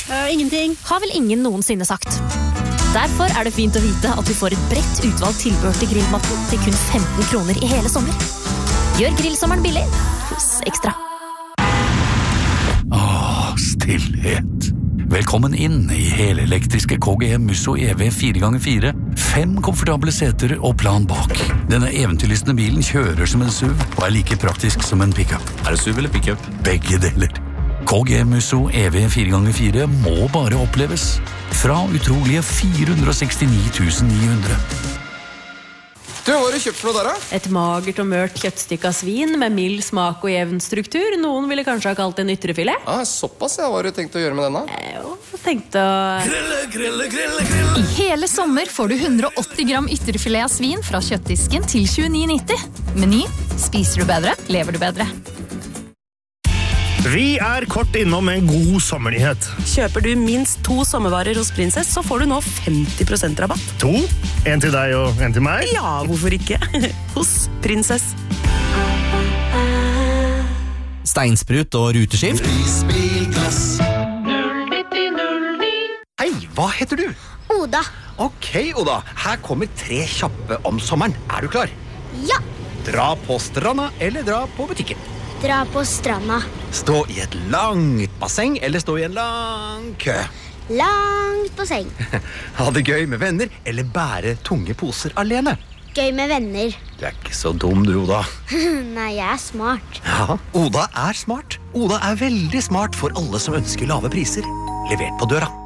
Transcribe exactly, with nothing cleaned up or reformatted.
Uh, ingenting. Har vel ingen noensinne sagt. Derfor er det fint å vite at du får et bredt utvalgt tilbehør til grillmatten til kun femten kroner i hele sommer. Gjør grillsommeren billig hos Ekstra. Åh, stillhet. Velkommen inn i helelektriske K G M Musso E V fire ganger fire. Fem komfortable seter og plan bak. Denne eventyrlystne bilen kjører som en S U V og er like praktisk som en pickup. Er det S U V eller pickup? Begge deler. K G M Musso E V fire ganger fire må bare oppleves. Fra utrolige fire hundre og sekstini tusen ni hundre. Du, hva har du kjøpt for noe der, da? Et magert og mørt kjøttstykke av svin med mild smak og jevn struktur. Noen ville kanskje ha kalt det en ytrefilet. Ah, såpass, ja. Hva har du tenkt å gjøre med denne? Jo, tenkte å... Grille, grille, grille, grille. I hele sommer får du hundre og åtti gram ytterfilet av svin fra kjøttdisken til tjueni nitti. Meny. Spiser du bedre, lever du bedre. Vi er kort innom en god sommernyhet. Kjøper du minst to sommervarer hos Princess, så får du nå femti prosent rabatt. To? En til deg og en til meg? Ja, hvorfor ikke? Hos Princess. Steinsprut og ruteskift. Hei, hva heter du? Oda. Ok, Oda. Her kommer tre kjappe om sommeren. Er du klar? Ja. Dra på stranda eller dra på butikken? Dra på stranda. Stå i et langt basseng eller stå i en lang kø? Langt basseng. Ha det gøy med venner eller bære tunge poser alene? Gøy med venner. Du er ikke så dum, du, Oda. Nei, jeg er smart. Ja, Oda er smart. Oda er veldig smart for alle som ønsker lave priser. Levert på døra.